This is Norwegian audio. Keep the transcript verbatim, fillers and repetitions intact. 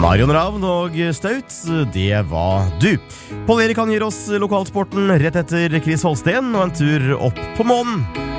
Marion Ravn og Staut, det var du. Pål Erik han gir oss lokalsporten rett etter Chris Holsten og en tur opp på månen.